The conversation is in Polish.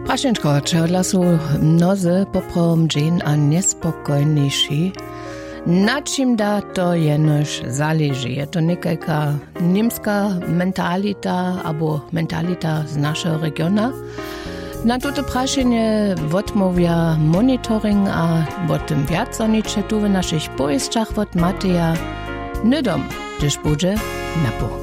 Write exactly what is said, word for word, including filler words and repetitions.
Prašenčko, če odlasu mnoze poprom džen a nespokojniejsi, na čim da to jenož zależy. Je to nekajka niemska mentalita abo mentalita z našeho regiona. Na toto prašenje odmówia monitoring a o tym wiac onicze tu w naszych pojeźdźach od Mateja Nydom, gdyż będzie napo.